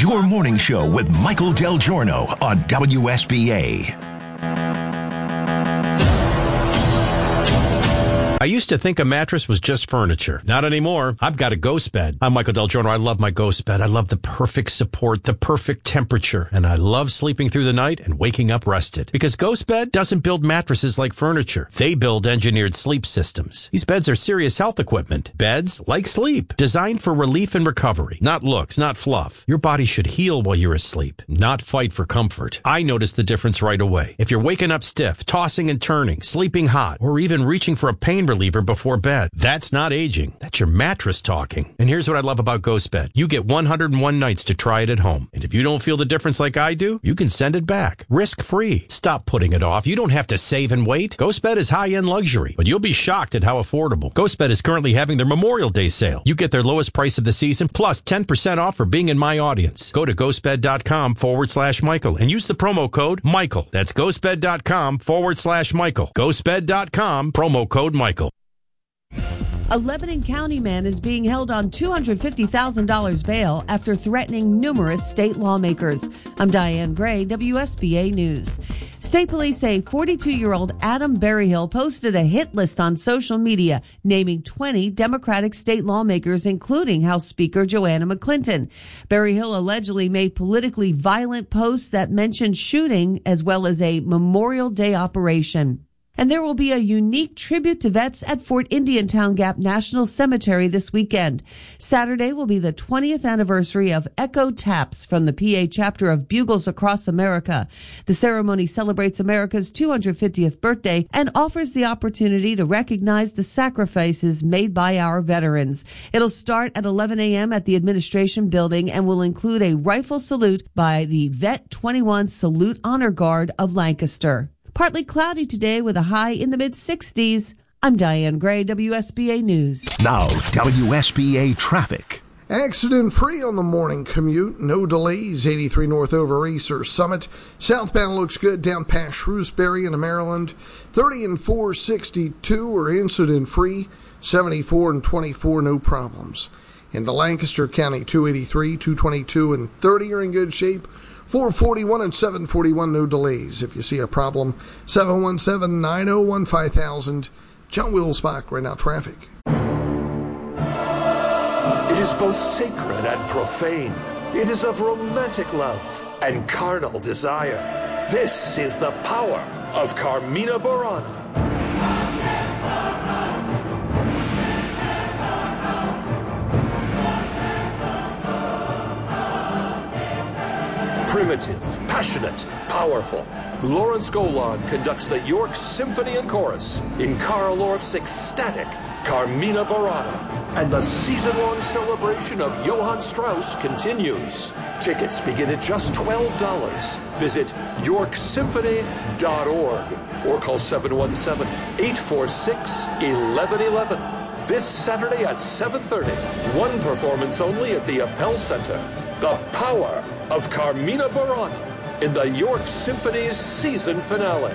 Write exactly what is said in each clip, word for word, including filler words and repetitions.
Your morning show with Michael Del Giorno on W S B A. I used to think a mattress was just furniture. Not anymore. I've got a Ghost bed. I'm Michael Del Giorno. I love my Ghost bed. I love the perfect support, the perfect temperature, and I love sleeping through the night and waking up rested. Because Ghost Bed doesn't build mattresses like furniture. They build engineered sleep systems. These beds are serious health equipment. Beds like sleep, designed for relief and recovery. Not looks, not fluff. Your body should heal while you're asleep, not fight for comfort. I noticed the difference right away. If you're waking up stiff, tossing and turning, sleeping hot, or even reaching for a pain reliever before bed, that's not aging. That's your mattress talking. And here's what I love about Ghost Bed. You get one hundred one nights to try it at home. And if you don't feel the difference like I do, you can send it back. Risk-free. Stop putting it off. You don't have to save and wait. Ghost Bed is high-end luxury, but you'll be shocked at how affordable. Ghost Bed is currently having their Memorial Day sale. You get their lowest price of the season, plus ten percent off for being in my audience. Go to ghostbed.com forward slash Michael and use the promo code Michael. That's ghostbed.com forward slash Michael. Ghostbed.com, promo code Michael. A Lebanon County man is being held on two hundred fifty thousand dollars bail after threatening numerous state lawmakers. I'm Diane Gray, W S B A News. State police say forty-two-year-old Adam Berryhill posted a hit list on social media naming twenty Democratic state lawmakers, including House Speaker Joanna McClinton. Berryhill allegedly made politically violent posts that mentioned shooting as well as a Memorial Day operation. And there will be a unique tribute to vets at Fort Indian-Town Gap National Cemetery this weekend. Saturday will be the twentieth anniversary of Echo Taps from the P A chapter of Bugles Across America. The ceremony celebrates America's two hundred fiftieth birthday and offers the opportunity to recognize the sacrifices made by our veterans. It'll start at eleven a.m. at the Administration Building and will include a rifle salute by the Vet twenty-one Salute Honor Guard of Lancaster. Partly cloudy today with a high in the mid-sixties. I'm Diane Gray, W S B A News. Now, W S B A traffic. Accident-free on the morning commute. No delays. eighty-three north over Acer Summit. Southbound looks good down past Shrewsbury into Maryland. thirty and four sixty-two are incident-free. seventy-four and twenty-four, no problems. In the Lancaster County, two eighty-three, two twenty-two, and thirty are in good shape. four forty-one and seven forty-one, no delays. If you see a problem, seven one seven, nine oh one, five thousand. John Wilsbach, right now, traffic. It is both sacred and profane. It is of romantic love and carnal desire. This is the power of Carmina Burana. Primitive, passionate, powerful. Lawrence Golan conducts the York Symphony and Chorus in Carl Orff's ecstatic Carmina Burana. And the season-long celebration of Johann Strauss continues. Tickets begin at just twelve dollars. Visit york symphony dot org or call seven one seven, eight four six, one one one one. This Saturday at seven thirty, one performance only at the Appel Center. The power of Carmina Burana in the York Symphony's season finale.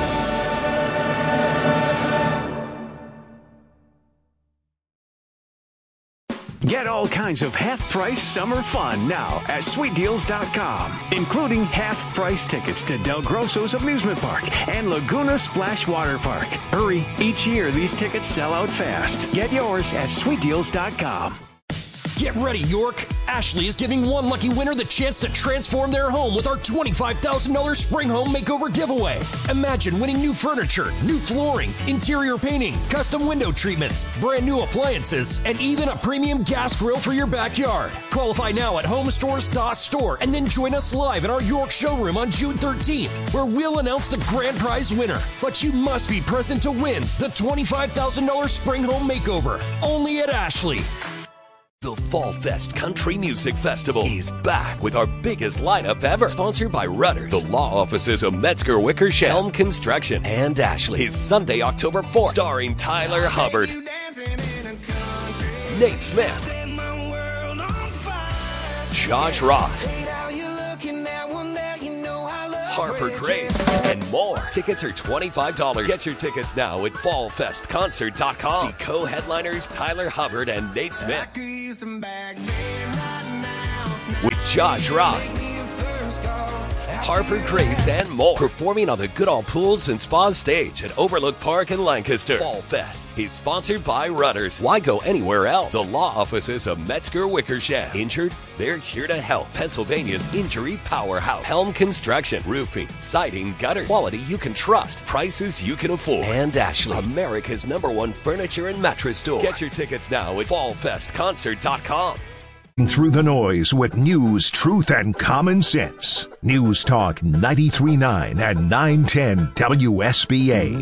Get all kinds of half-price summer fun now at sweet deals dot com, including half-price tickets to Del Grosso's Amusement Park and Laguna Splash Water Park. Hurry, each year these tickets sell out fast. Get yours at sweet deals dot com. Get ready, York! Ashley is giving one lucky winner the chance to transform their home with our twenty-five thousand dollars Spring Home Makeover giveaway. Imagine winning new furniture, new flooring, interior painting, custom window treatments, brand new appliances, and even a premium gas grill for your backyard. Qualify now at home stores dot store and then join us live in our York showroom on June thirteenth, where we'll announce the grand prize winner. But you must be present to win the twenty-five thousand dollars Spring Home Makeover, only at Ashley. The Fall Fest Country Music Festival is back with our biggest lineup ever. Sponsored by Rudders, the law offices of Metzger Wickersham, Helm Construction, and Ashley. Is Sunday, October fourth. Starring Tyler Hubbard, Nate Smith, Josh Ross, Harper Grace, and more. Tickets are twenty-five dollars. Get your tickets now at fall fest concert dot com. See co-headliners Tyler Hubbard and Nate Smith, with Josh Ross, Harper Grace, and more. Performing on the Goodall Pools and Spa stage at Overlook Park in Lancaster. Fall Fest is sponsored by Rudders. Why go anywhere else? The law offices of Metzger Wickersham. Injured? They're here to help. Pennsylvania's injury powerhouse. Helm Construction. Roofing, siding, gutters. Quality you can trust. Prices you can afford. And Ashley, America's number one furniture and mattress store. Get your tickets now at fall fest concert dot com. Through the noise with news, truth, and common sense. News Talk ninety-three point nine and nine ten W S B A.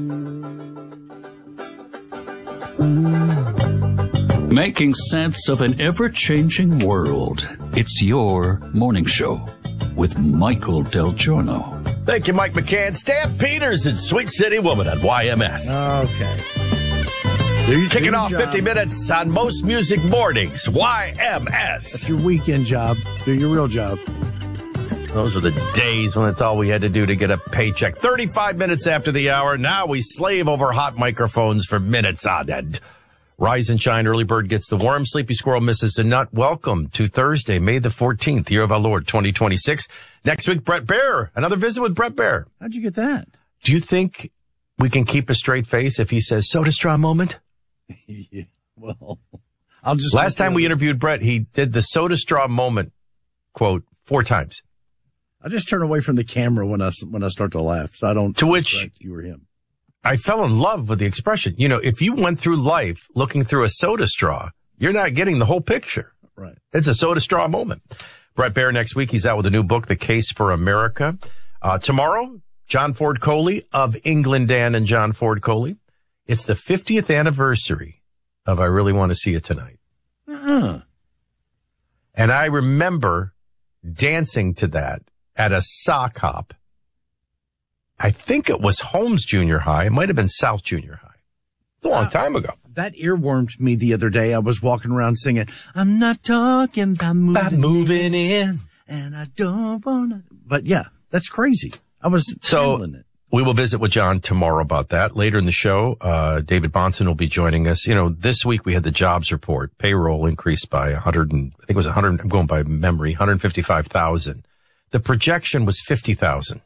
Making sense of an ever-changing world. It's your morning show with Michael Del Giorno. Thank you, Mike McCann. Stamp Peters and Sweet City Woman on Y M S. Okay. You're kicking off job. fifty minutes on most music mornings. Y M S. That's your weekend job. Do your real job. Those were the days when that's all we had to do to get a paycheck. thirty-five minutes after the hour. Now we slave over hot microphones for minutes on end. Rise and shine. Early bird gets the worm. Sleepy squirrel misses the nut. Welcome to Thursday, May the fourteenth, year of our Lord, twenty twenty-six. Next week, Brett Baer. Another visit with Brett Baer. How'd you get that? Do you think we can keep a straight face if he says soda straw moment? Yeah, well, I'll just. Last time we interviewed Brett, he did the soda straw moment quote four times. I just turn away from the camera when I, when I start to laugh, so I don't. To which you or him. I fell in love with the expression. You know, if you went through life looking through a soda straw, you're not getting the whole picture. Right. It's a soda straw moment. Brett Baer next week. He's out with a new book, The Case for America. Uh, tomorrow, John Ford Coley of England Dan and John Ford Coley. It's the fiftieth anniversary of I Really Want to See It Tonight. Uh-huh. And I remember dancing to that at a sock hop. I think it was Holmes Junior High. It might have been South Junior High. It's a long uh, time ago. That earwormed me the other day. I was walking around singing, I'm not talking about moving, about moving in. in. And I don't want to. But yeah, that's crazy. I was so, feeling it. We will visit with John tomorrow about that. Later in the show, uh, David Bonson will be joining us. You know, this week we had the jobs report. Payroll increased by one hundred, and, I think it was one hundred, I'm going by memory, one hundred fifty-five thousand. The projection was fifty thousand.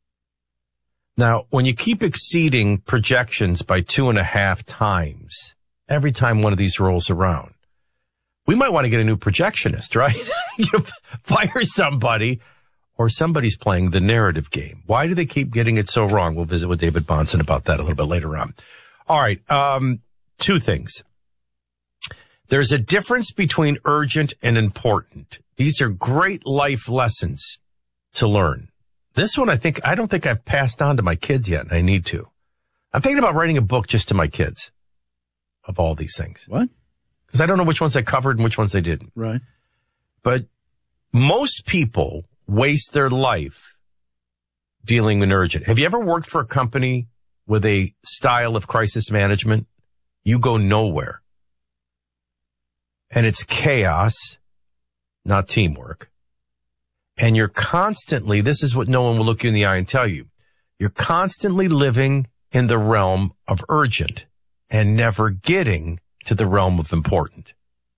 Now, when you keep exceeding projections by two and a half times, every time one of these rolls around, we might want to get a new projectionist, right? You fire somebody. Or somebody's playing the narrative game. Why do they keep getting it so wrong? We'll visit with David Bonson about that a little bit later on. All right. Um, two things. There's a difference between urgent and important. These are great life lessons to learn. This one, I think, I don't think I've passed on to my kids yet, and I need to. I'm thinking about writing a book just to my kids of all these things. What? Because I don't know which ones I covered and which ones I didn't. Right. But most people waste their life dealing with urgent. Have you ever worked for a company with a style of crisis management? You go nowhere. And it's chaos, not teamwork. And you're constantly, this is what no one will look you in the eye and tell you, you're constantly living in the realm of urgent and never getting to the realm of important.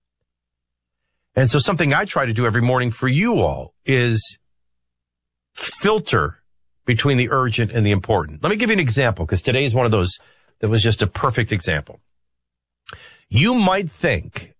And so something I try to do every morning for you all is filter between the urgent and the important. Let me give you an example, because today is one of those that was just a perfect example. You might think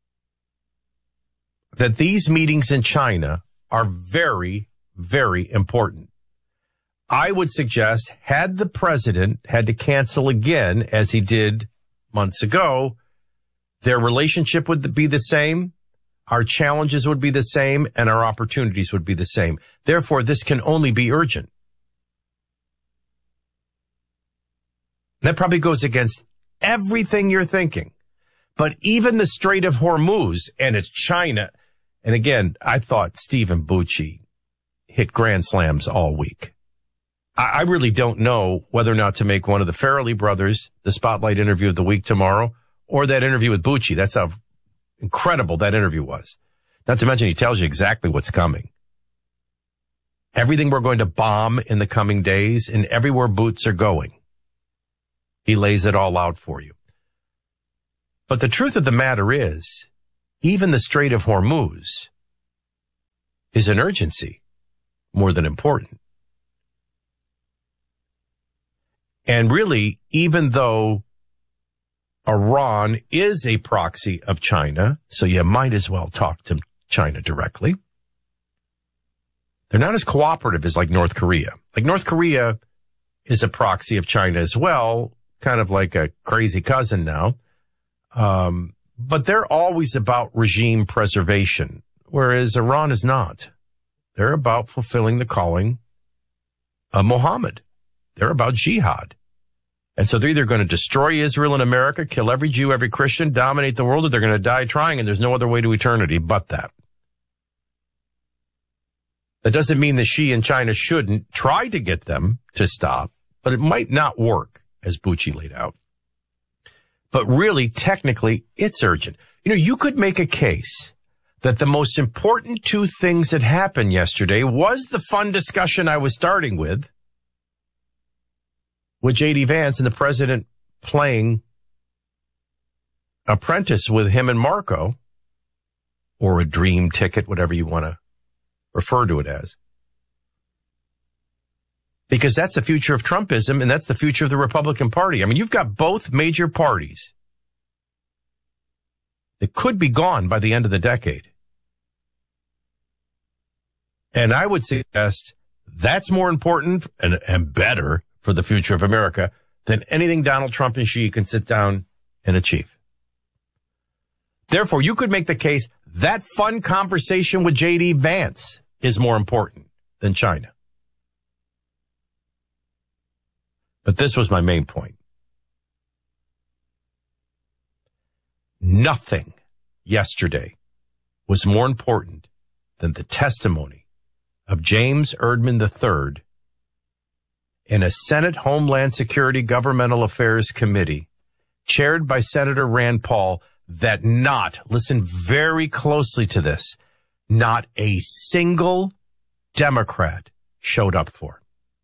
that these meetings in China are very, very important. I would suggest, had the president had to cancel again, as he did months ago, their relationship would be the same. Our challenges would be the same, and our opportunities would be the same. Therefore, this can only be urgent. That probably goes against everything you're thinking. But even the Strait of Hormuz, and it's China. And again, I thought Stephen Bucci hit grand slams all week. I, I really don't know whether or not to make one of the Farrelly brothers the spotlight interview of the week tomorrow, or that interview with Bucci. That's how incredible that interview was. Not to mention he tells you exactly what's coming. Everything we're going to bomb in the coming days and everywhere boots are going. He lays it all out for you. But the truth of the matter is, even the Strait of Hormuz is an urgency more than important. And really, even though Iran is a proxy of China, so you might as well talk to China directly, they're not as cooperative as like North Korea. Like North Korea is a proxy of China as well, kind of like a crazy cousin now. Um, but they're always about regime preservation, whereas Iran is not. They're about fulfilling the calling of Muhammad. They're about jihad. And so they're either going to destroy Israel and America, kill every Jew, every Christian, dominate the world, or they're going to die trying, and there's no other way to eternity but that. That doesn't mean that Xi and China shouldn't try to get them to stop, but it might not work, as Bucci laid out. But really, technically, it's urgent. You know, you could make a case that the most important two things that happened yesterday was the fun discussion I was starting with, with J D Vance and the president playing apprentice with him and Marco, or a dream ticket, whatever you want to refer to it as. Because that's the future of Trumpism, and that's the future of the Republican Party. I mean, you've got both major parties that could be gone by the end of the decade. And I would suggest that's more important and, and better for the future of America than anything Donald Trump and Xi can sit down and achieve. Therefore, you could make the case that fun conversation with J D Vance is more important than China. But this was my main point. Nothing yesterday was more important than the testimony of James Erdman the third in a Senate Homeland Security Governmental Affairs Committee chaired by Senator Rand Paul that not, listen very closely to this, not a single Democrat showed up for.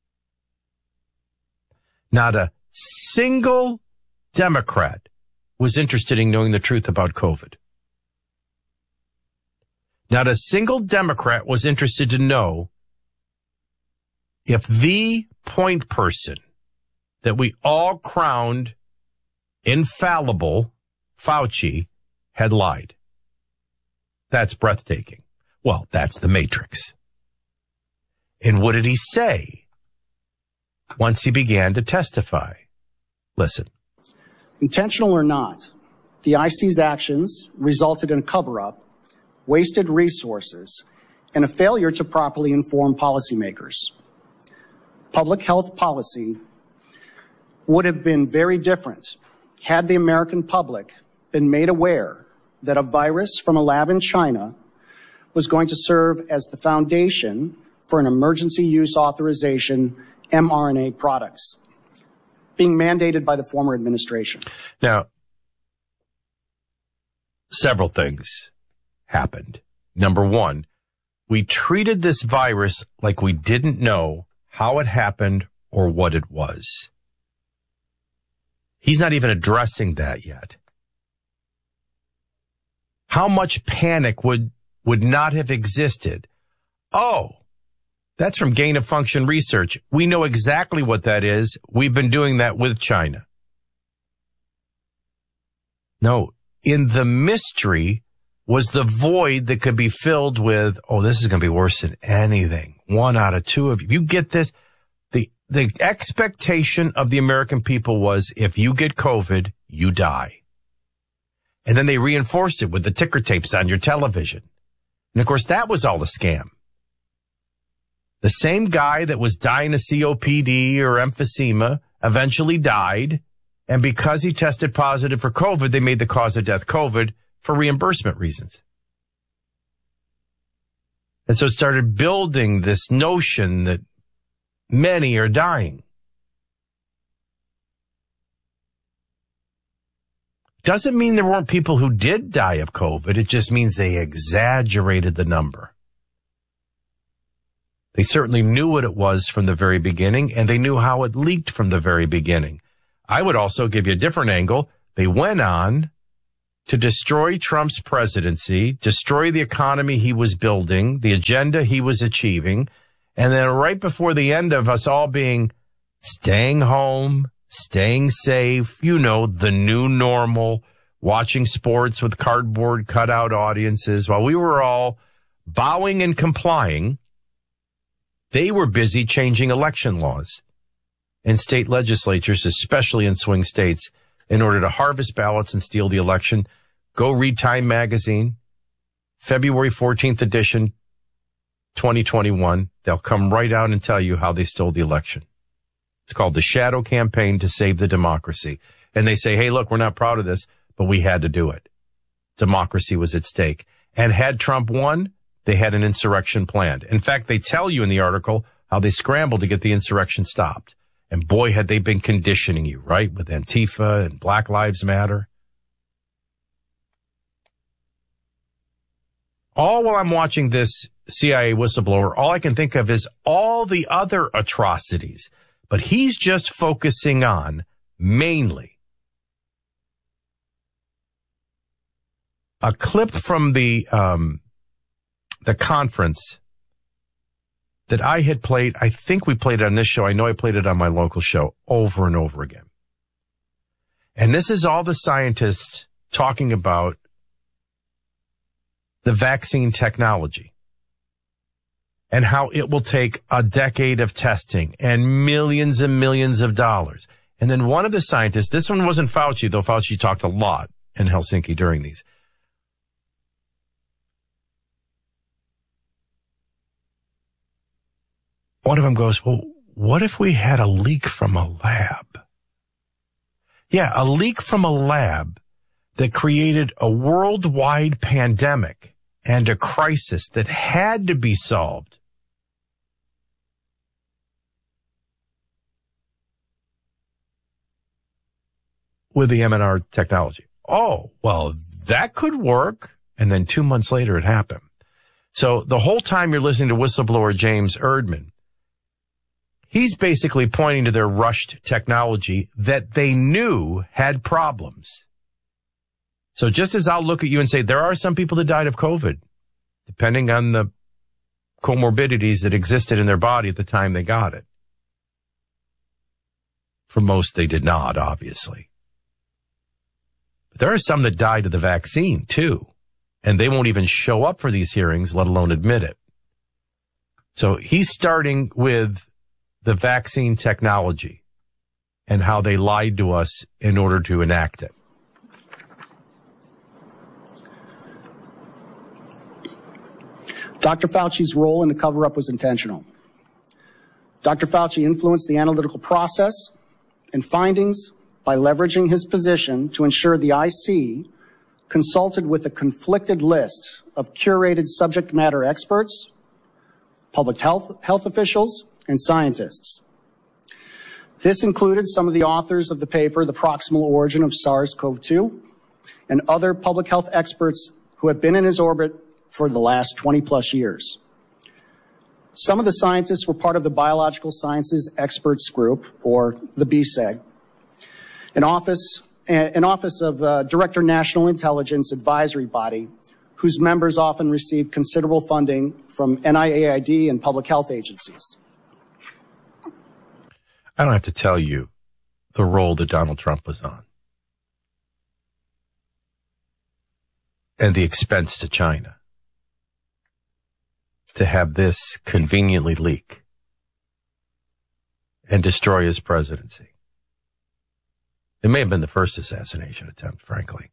Not a single Democrat was interested in knowing the truth about COVID. Not a single Democrat was interested to know if the point person that we all crowned infallible, Fauci, had lied. That's breathtaking. Well, that's the Matrix. And what did he say once he began to testify? Listen. Intentional or not, the I C's actions resulted in a cover-up, wasted resources, and a failure to properly inform policymakers. Public health policy would have been very different had the American public been made aware that a virus from a lab in China was going to serve as the foundation for an emergency use authorization mRNA products being mandated by the former administration. Now, several things happened. Number one, we treated this virus like we didn't know how it happened or what it was. He's not even addressing that yet. How much panic would, would not have existed? Oh, that's from gain of function research. We know exactly what that is. We've been doing that with China. No, in the mystery was the void that could be filled with, oh, this is going to be worse than anything. One out of two of you. You get this? The, the expectation of the American people was if you get COVID, you die. And then they reinforced it with the ticker tapes on your television. And of course, that was all a scam. The same guy that was dying of C O P D or emphysema eventually died. And because he tested positive for COVID, they made the cause of death COVID for reimbursement reasons. And so it started building this notion that many are dying. Doesn't mean there weren't people who did die of COVID. It just means they exaggerated the number. They certainly knew what it was from the very beginning, and they knew how it leaked from the very beginning. I would also give you a different angle. They went on to destroy Trump's presidency, destroy the economy he was building, the agenda he was achieving, and then right before the end of us all being staying home, staying safe, you know, the new normal, watching sports with cardboard cutout audiences, while we were all bowing and complying, they were busy changing election laws in state legislatures, especially in swing states, in order to harvest ballots and steal the election. Go read Time Magazine, February fourteenth edition, twenty twenty-one. They'll come right out and tell you how they stole the election. It's called the Shadow Campaign to Save the Democracy. And they say, hey, look, we're not proud of this, but we had to do it. Democracy was at stake. And had Trump won, they had an insurrection planned. In fact, they tell you in the article how they scrambled to get the insurrection stopped. And boy, had they been conditioning you, right? With Antifa and Black Lives Matter. All while I'm watching this C I A whistleblower, all I can think of is all the other atrocities. But he's just focusing on, mainly, a clip from the um, the conference that I had played. I think we played it on this show. I know I played it on my local show over and over again. And this is all the scientists talking about the vaccine technology and how it will take a decade of testing and millions and millions of dollars. And then one of the scientists, this one wasn't Fauci, though Fauci talked a lot in Helsinki during these. One of them goes, well, what if we had a leak from a lab? Yeah, a leak from a lab that created a worldwide pandemic and a crisis that had to be solved. With the M M R technology. Oh, well, that could work. And then two months later, it happened. So the whole time you're listening to whistleblower James Erdman, he's basically pointing to their rushed technology that they knew had problems. So just as I'll look at you and say, there are some people that died of COVID, depending on the comorbidities that existed in their body at the time they got it. For most, they did not, obviously. But there are some that died of the vaccine, too. And they won't even show up for these hearings, let alone admit it. So he's starting with the vaccine technology and how they lied to us in order to enact it. Doctor Fauci's role in the cover-up was intentional. Doctor Fauci influenced the analytical process and findings by leveraging his position to ensure the I C consulted with a conflicted list of curated subject matter experts, public health, health officials, and scientists. This included some of the authors of the paper, The Proximal Origin of SARS-C o V two, and other public health experts who have been in his orbit for the last twenty plus years. Some of the scientists were part of the Biological Sciences Experts Group, or the B S E G, an office, an office of uh, Director National Intelligence Advisory Body, whose members often receive considerable funding from N I A I D and public health agencies. I don't have to tell you the role that Donald Trump was on and the expense to China to have this conveniently leak and destroy his presidency. It may have been the first assassination attempt, frankly.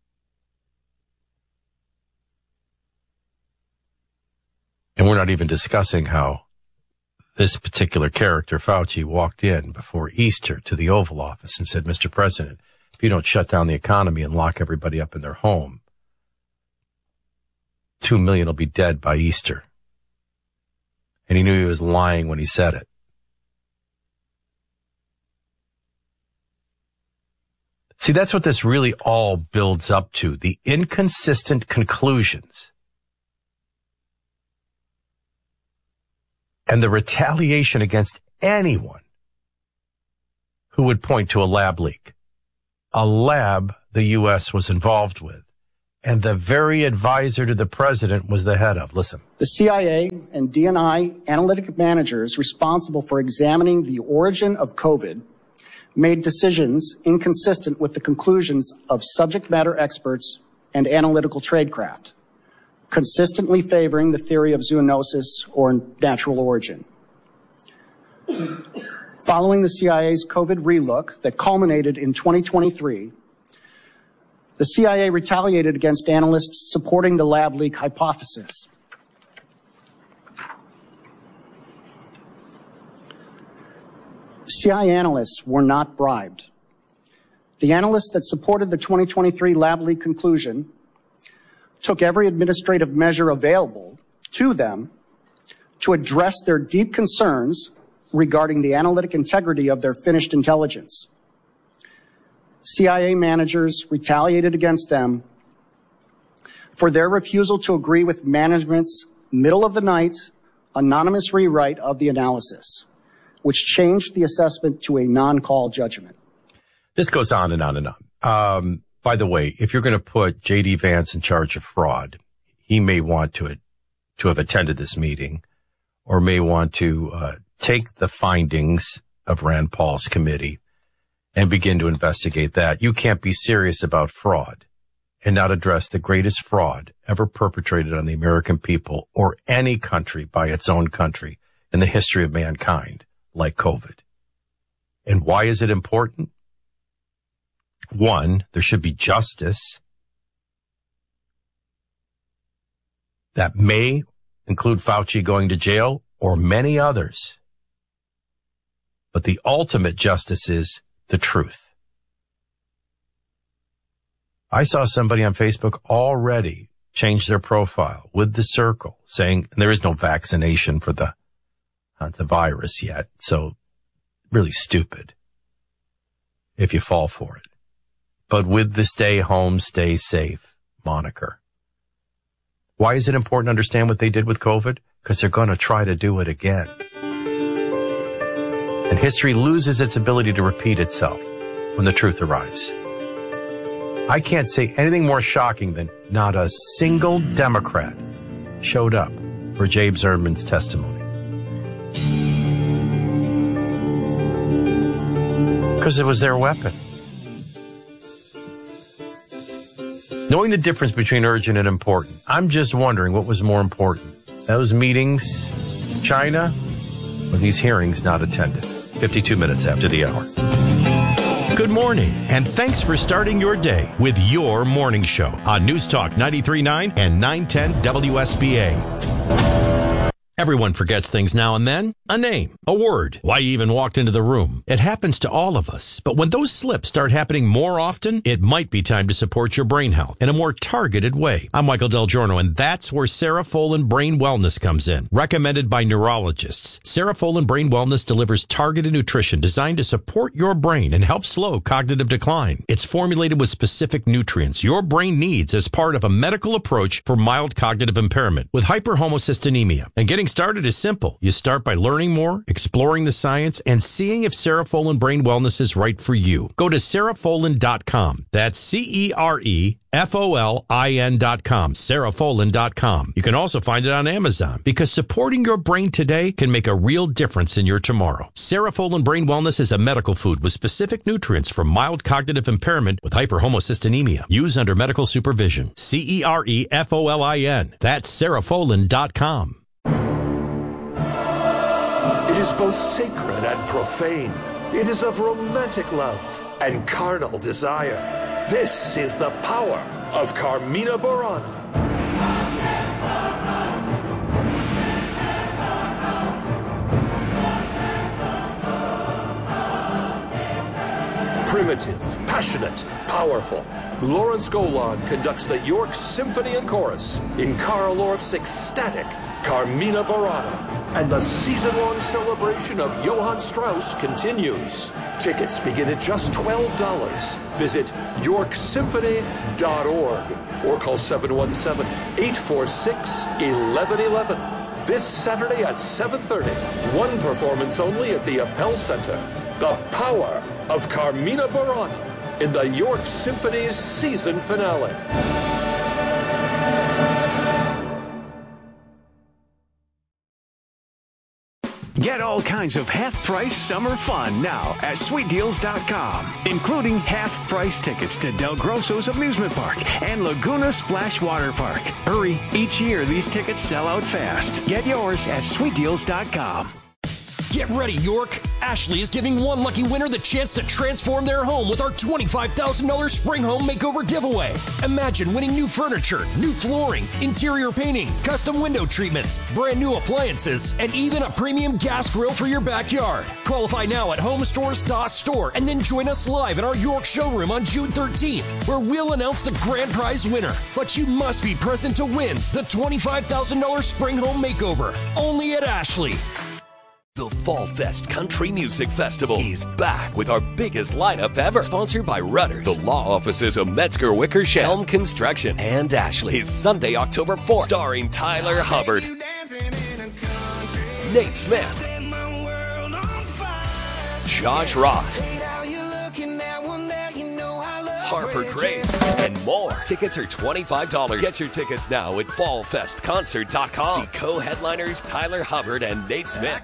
And we're not even discussing how this particular character, Fauci, walked in before Easter to the Oval Office and said, Mister President, if you don't shut down the economy and lock everybody up in their home, two million will be dead by Easter. And he knew he was lying when he said it. See, that's what this really all builds up to, the inconsistent conclusions and the retaliation against anyone who would point to a lab leak, a lab the U S was involved with, and the very advisor to the president was the head of. Listen. The C I A and D N I analytic managers responsible for examining the origin of COVID made decisions inconsistent with the conclusions of subject matter experts and analytical tradecraft, consistently favoring the theory of zoonosis or natural origin. Following the C I A's COVID relook that culminated in twenty twenty-three, the C I A retaliated against analysts supporting the lab leak hypothesis. C I A analysts were not bribed. The analysts that supported the twenty twenty-three lab leak conclusion took every administrative measure available to them to address their deep concerns regarding the analytic integrity of their finished intelligence. C I A managers retaliated against them for their refusal to agree with management's middle-of-the-night anonymous rewrite of the analysis, which changed the assessment to a non-call judgment. This goes on and on and on. Um, by the way, if you're going to put J D Vance in charge of fraud, he may want to to have attended this meeting, or may want to uh, take the findings of Rand Paul's committee and begin to investigate that. You can't be serious about fraud and not address the greatest fraud ever perpetrated on the American people or any country by its own country in the history of mankind, like COVID. And why is it important? One, there should be justice that may include Fauci going to jail or many others. But the ultimate justice is the truth. I saw somebody on Facebook already change their profile with the circle saying there is no vaccination for the, uh, the virus yet. So really stupid if you fall for it. But with the stay home, stay safe moniker. Why is it important to understand what they did with COVID? Because they're going to try to do it again. And history loses its ability to repeat itself when the truth arrives. I can't say anything more shocking than not a single Democrat showed up for James Erdman's testimony. Because it was their weapon. Knowing the difference between urgent and important, I'm just wondering what was more important. Those meetings in China or these hearings not attended? fifty-two minutes after the hour. Good morning, and thanks for starting your day with your morning show on News Talk ninety-three point nine and nine ten W S B A. Everyone forgets things now and then. A name, a word, why you even walked into the room. It happens to all of us. But when those slips start happening more often, it might be time to support your brain health in a more targeted way. I'm Michael Del Giorno, and that's where Serafolin Brain Wellness comes in. Recommended by neurologists, Serafolin Brain Wellness delivers targeted nutrition designed to support your brain and help slow cognitive decline. It's formulated with specific nutrients your brain needs as part of a medical approach for mild cognitive impairment with hyperhomocystinemia. And getting started is simple. You start by learning more, exploring the science, and seeing if Serafolin Brain Wellness is right for you. Go to Serafolin dot com. That's C E R E F O L I N dot com. Serafolin dot com. You can also find it on Amazon because supporting your brain today can make a real difference in your tomorrow. Serafolin Brain Wellness is a medical food with specific nutrients for mild cognitive impairment with hyperhomocystinemia. Use under medical supervision. C E R E F O L I N. That's Serafolin dot com. It is both sacred and profane. It is of romantic love and carnal desire. This is the power of Carmina Burana. Primitive, passionate, powerful. Lawrence Golan conducts the York Symphony and Chorus in Carl Orff's ecstatic Carmina Burana. And the season-long celebration of Johann Strauss continues. Tickets begin at just twelve dollars. Visit york symphony dot org or call seven one seven, eight four six, one one one one. This Saturday at seven thirty, one performance only at the Appel Center. The power of Carmina Burana. in the York Symphony's season finale. Get all kinds of half-price summer fun now at sweet deals dot com, including half-price tickets to Del Grosso's Amusement Park and Laguna Splash Water Park. Hurry, each year these tickets sell out fast. Get yours at sweet deals dot com. Get ready, York. Ashley is giving one lucky winner the chance to transform their home with our twenty-five thousand dollars Spring Home Makeover giveaway. Imagine winning new furniture, new flooring, interior painting, custom window treatments, brand new appliances, and even a premium gas grill for your backyard. Qualify now at home stores dot store and then join us live in our York showroom on June thirteenth, where we'll announce the grand prize winner. But you must be present to win the twenty-five thousand dollars Spring Home Makeover, only at Ashley. The Fall Fest Country Music Festival is back with our biggest lineup ever. Sponsored by Rudders, the law offices of Metzger Wickersham, Helm Construction, and Ashley. Is Sunday, October fourth. Starring Tyler Hubbard, Nate Smith, Josh Ross, Harper Grace, and more. Tickets are twenty-five dollars. Get your tickets now at fall fest concert dot com. See co-headliners Tyler Hubbard and Nate Smith.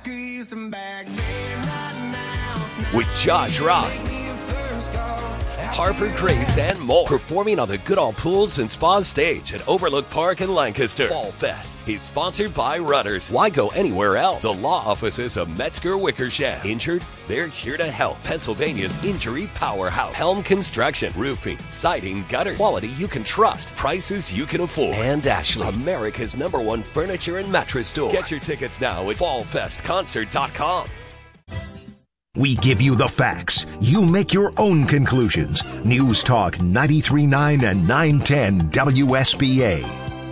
With Josh Ross, Harper Grace, and more. Performing on the Goodall Pools and Spa stage at Overlook Park in Lancaster. Fall Fest is sponsored by Rudders. Why go anywhere else? The law offices of Metzger Wickersham. Injured? They're here to help. Pennsylvania's injury powerhouse. Helm Construction. Roofing, siding, gutters. Quality you can trust. Prices you can afford. And Ashley, America's number one furniture and mattress store. Get your tickets now at fall fest concert dot com. We give you the facts. You make your own conclusions. News Talk ninety-three point nine and nine ten W S B A.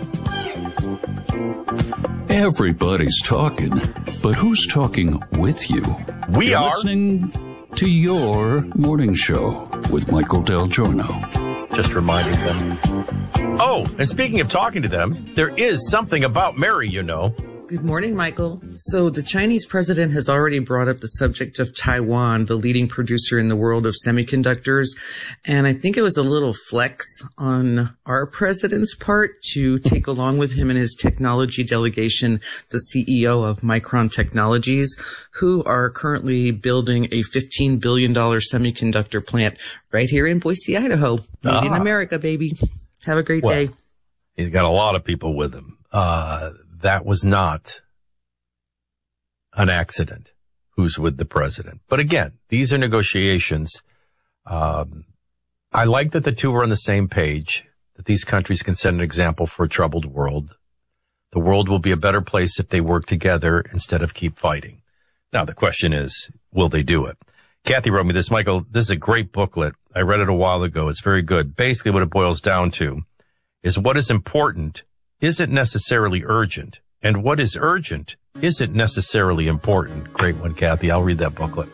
Everybody's talking, but who's talking with you? We You're are. listening to your morning show with Michael Del Giorno. Just reminding them. Oh, and speaking of talking to them, there is something about Mary, you know. Good morning, Michael. So the Chinese president has already brought up the subject of Taiwan, the leading producer in the world of semiconductors. And I think it was a little flex on our president's part to take along with him and his technology delegation the C E O of Micron Technologies, who are currently building a fifteen billion dollars semiconductor plant right here in Boise, Idaho. Made Ah. in America, baby. Have a great Well, day. He's got a lot of people with him. Uh, that was not an accident who's with the president. But again, these are negotiations. Um, I like that the two are on the same page, that these countries can set an example for a troubled world. The world will be a better place if they work together instead of keep fighting. Now, the question is, will they do it? Kathy wrote me this. Michael, this is a great booklet. I read it a while ago. It's very good. Basically, what it boils down to is what is important isn't necessarily urgent, and what is urgent isn't necessarily important. Great one, Kathy. I'll read that booklet.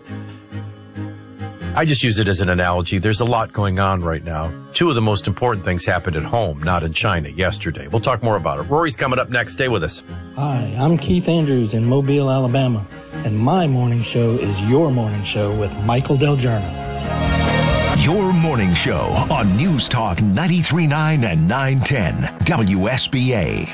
I just use it as an analogy. There's a lot going on right now. Two of the most important things happened at home, not in China, yesterday. We'll talk more about it. Rory's coming up next. Stay with us. Hi, I'm Keith Andrews in Mobile, Alabama, and my morning show is your morning show with Michael Del Giorno. Your morning show on News Talk ninety-three point nine and nine ten W S B A.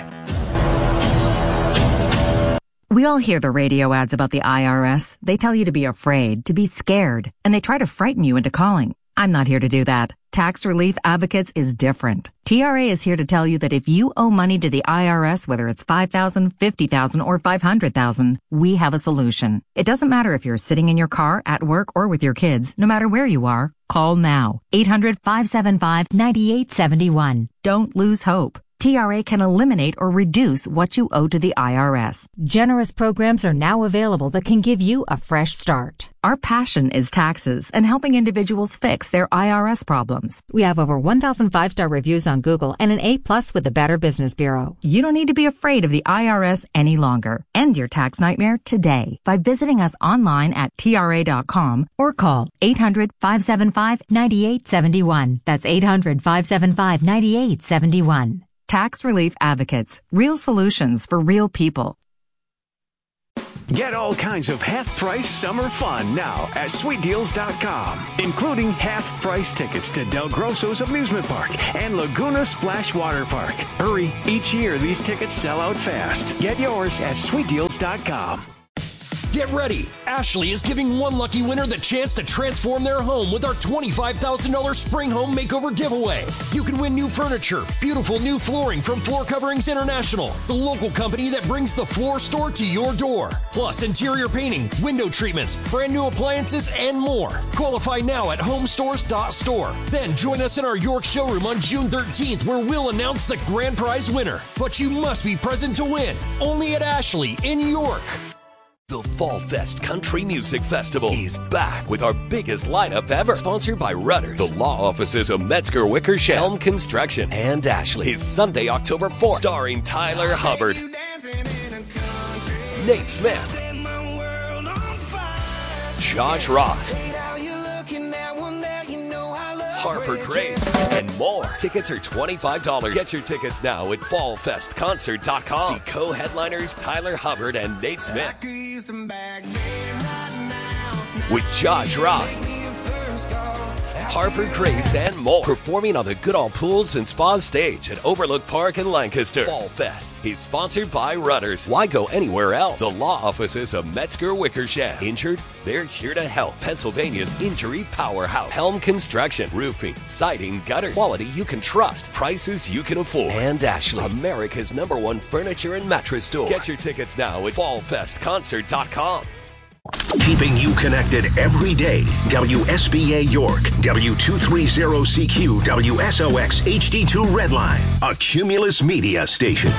We all hear the radio ads about the I R S. They tell you to be afraid, to be scared, and they try to frighten you into calling. I'm not here to do that. Tax Relief Advocates is different. T R A is here to tell you that if you owe money to the I R S, whether it's five thousand dollars, fifty thousand dollars, or five hundred thousand dollars, we have a solution. It doesn't matter if you're sitting in your car, at work, or with your kids. No matter where you are, call now. eight hundred, five seven five, nine eight seven one. Don't lose hope. T R A can eliminate or reduce what you owe to the I R S. Generous programs are now available that can give you a fresh start. Our passion is taxes and helping individuals fix their I R S problems. We have over one thousand five-star reviews on Google and an A plus with the Better Business Bureau. You don't need to be afraid of the I R S any longer. End your tax nightmare today by visiting us online at T R A dot com or call eight hundred, five seven five, nine eight seven one. That's eight hundred, five seven five, nine eight seven one. Tax Relief Advocates. Real solutions for real people. Get all kinds of half-price summer fun now at sweet deals dot com, including half-price tickets to Del Grosso's amusement park and Laguna Splash Water Park. Hurry, each year these tickets sell out fast. Get yours at sweet deals dot com. Get ready! Ashley is giving one lucky winner the chance to transform their home with our twenty-five thousand dollars Spring Home Makeover giveaway. You can win new furniture, beautiful new flooring from Floor Coverings International, the local company that brings the floor store to your door. Plus interior painting, window treatments, brand new appliances, and more. Qualify now at home stores dot store. Then join us in our York showroom on June thirteenth where we'll announce the grand prize winner. But you must be present to win. Only at Ashley in York. The Fall Fest Country Music Festival is back with our biggest lineup ever. Sponsored by Rudders, the law offices of Metzger Wickersham, Helm Construction, and Ashley. Is Sunday, October fourth. Starring Tyler Hubbard, Nate Smith, Josh Ross, Harper Grace, and more. Tickets are twenty-five dollars. Get your tickets now at fall fest concert dot com. See co-headliners Tyler Hubbard and Nate Smith. With Josh Ross, Harper Grace, and more. Performing on the Goodall Pools and Spa stage at Overlook Park in Lancaster. Fall Fest is sponsored by Rudders. Why go anywhere else? The law offices of Metzger Wickersham. Injured? They're here to help. Pennsylvania's injury powerhouse. Helm Construction. Roofing, siding, gutters. Quality you can trust. Prices you can afford. And Ashley, America's number one furniture and mattress store. Get your tickets now at fall fest concert dot com. Keeping you connected every day. W S B A York, W two thirty C Q, W S O X H D two Redline, a Cumulus Media station.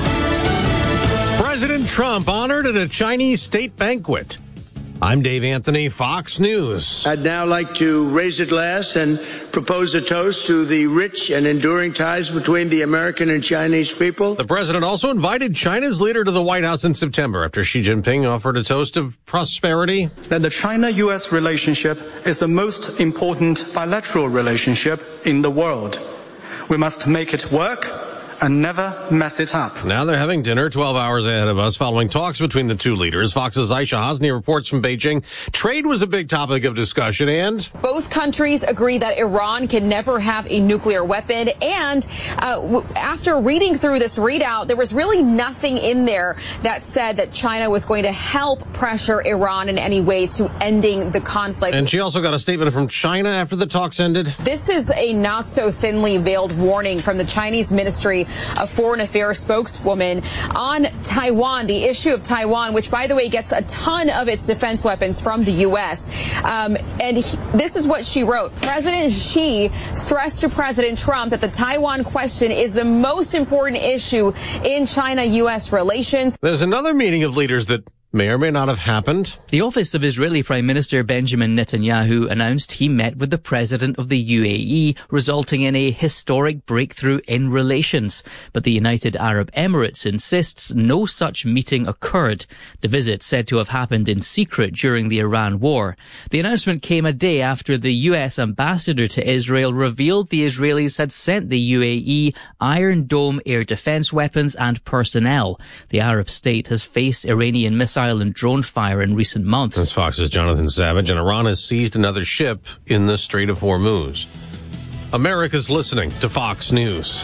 President Trump honored at a Chinese state banquet. I'm Dave Anthony, Fox News. I'd now like to raise a glass and propose a toast to the rich and enduring ties between the American and Chinese people. The president also invited China's leader to the White House in September after Xi Jinping offered a toast of prosperity. That the China-U S relationship is the most important bilateral relationship in the world. We must make it work and never mess it up. Now they're having dinner twelve hours ahead of us following talks between the two leaders. Fox's Aisha Hasni reports from Beijing. Trade was a big topic of discussion, and both countries agree that Iran can never have a nuclear weapon. And uh, w- after reading through this readout, there was really nothing in there that said that China was going to help pressure Iran in any way to ending the conflict. And she also got a statement from China after the talks ended. This is a not so thinly veiled warning from the Chinese Ministry a Foreign Affairs spokeswoman on Taiwan, the issue of Taiwan, which, by the way, gets a ton of its defense weapons from the U S. Um, and he, this is what she wrote. President Xi stressed to President Trump that the Taiwan question is the most important issue in China-U S relations. There's another meeting of leaders that may or may not have happened. The office of Israeli Prime Minister Benjamin Netanyahu announced he met with the president of the U A E, resulting in a historic breakthrough in relations. But the United Arab Emirates insists no such meeting occurred. The visit said to have happened in secret during the Iran war. The announcement came a day after the U S ambassador to Israel revealed the Israelis had sent the U A E Iron Dome air defense weapons and personnel. The Arab state has faced Iranian missiles and drone fire in recent months. That's Fox's Jonathan Savage, and Iran has seized another ship in the Strait of Hormuz. America's listening to Fox News.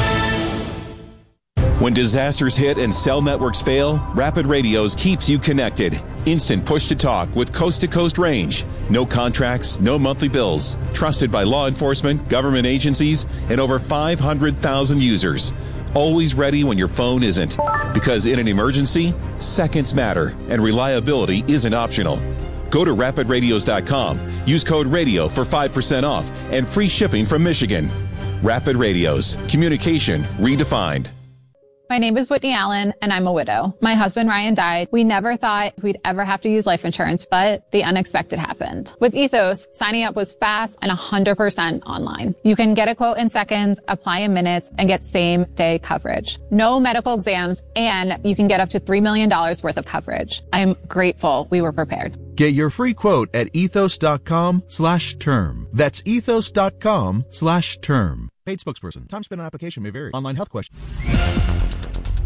When disasters hit and cell networks fail, Rapid Radios keeps you connected. Instant push-to-talk with coast-to-coast range. No contracts, no monthly bills. Trusted by law enforcement, government agencies, and over five hundred thousand users. Always ready when your phone isn't. Because in an emergency, seconds matter, and reliability isn't optional. Go to rapid radios dot com, use code RADIO for five percent off, and free shipping from Michigan. Rapid Radios. Communication redefined. My name is Whitney Allen, and I'm a widow. My husband, Ryan, died. We never thought we'd ever have to use life insurance, but the unexpected happened. With Ethos, signing up was fast and one hundred percent online. You can get a quote in seconds, apply in minutes, and get same-day coverage. No medical exams, and you can get up to three million dollars worth of coverage. I'm grateful we were prepared. Get your free quote at ethos dot com slash term. That's ethos dot com slash term. Paid spokesperson. Time spent on application may vary. Online health question.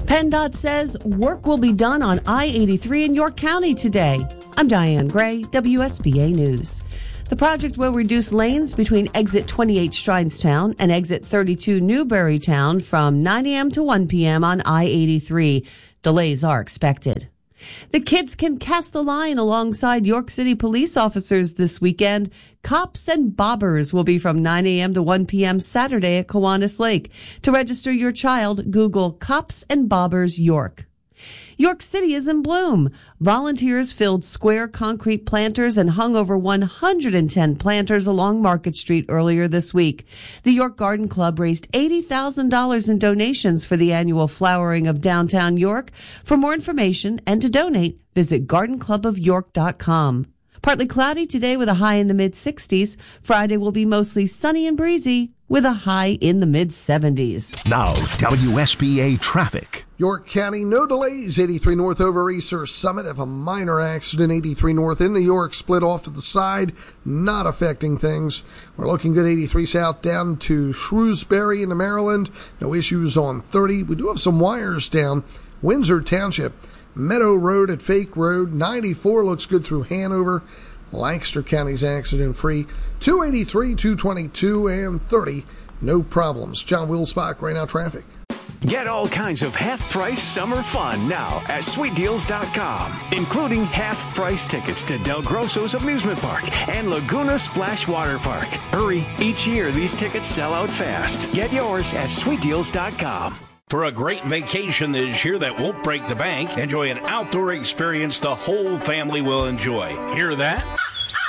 PennDOT says work will be done on I eighty-three in York County today. I'm Diane Gray, W S B A News. The project will reduce lanes between exit twenty-eight Strinestown and exit thirty-two Newburytown from nine a.m. to one p.m. on I eighty-three. Delays are expected. The kids can cast the line alongside York City police officers this weekend. Cops and Bobbers will be from nine a.m. to one p.m. Saturday at Kiwanis Lake. To register your child, Google Cops and Bobbers York. York City is in bloom. Volunteers filled square concrete planters and hung over one hundred ten planters along Market Street earlier this week. The York Garden Club raised eighty thousand dollars in donations for the annual flowering of downtown York. For more information and to donate, visit garden club of york dot com. Partly cloudy today with a high in the mid sixties. Friday will be mostly sunny and breezy with a high in the mid seventies. Now, W S B A traffic. York County, no delays. eighty-three north over Easter Summit. Have a minor accident. eighty-three north in the York, split off to the side, not affecting things. We're looking good. eighty-three south down to Shrewsbury into Maryland. No issues on thirty. We do have some wires down. Windsor Township, Meadow Road at Fake Road. ninety-four looks good through Hanover. Lancaster County's accident free. two eighty-three, two twenty-two, and thirty. No problems. John Wilsbach, right now traffic. Get all kinds of half-price summer fun now at sweet deals dot com, including half-price tickets to Del Grosso's Amusement Park and Laguna Splash Water Park. Hurry, each year these tickets sell out fast. Get yours at sweet deals dot com. For a great vacation this year that won't break the bank, enjoy an outdoor experience the whole family will enjoy. Hear that?